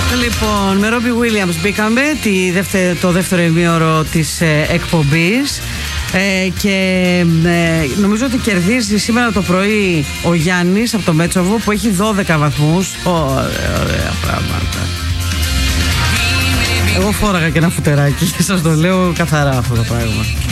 Λοιπόν, με Ρόμπι Βίλιαμς μπήκαμε το δεύτερο ημίωρο της εκπομπής και νομίζω ότι κερδίζει σήμερα το πρωί ο Γιάννης από το Μέτσοβο που έχει 12 βαθμούς. Ωραία πράγματα. Εγώ φόραγα και ένα φουτεράκι, σας το λέω καθαρά αυτό το πράγμα.